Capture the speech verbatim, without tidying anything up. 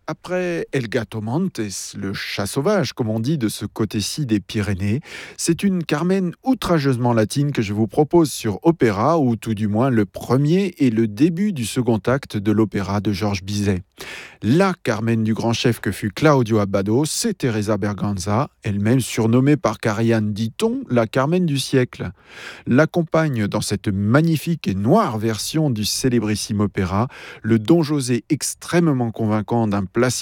Après El Gato Montes, le chat sauvage, comme on dit de ce côté-ci des Pyrénées, c'est une Carmen outrageusement latine que je vous propose sur Opéra, ou tout du moins le premier et le début du second acte de l'opéra de Georges Bizet. La Carmen du grand chef que fut Claudio Abbado, c'est Teresa Berganza, elle-même surnommée par Karajan, dit-on, la Carmen du siècle. L'accompagne dans cette magnifique et noire version du célébrissime opéra le Don José extrêmement convaincant d'un Plácido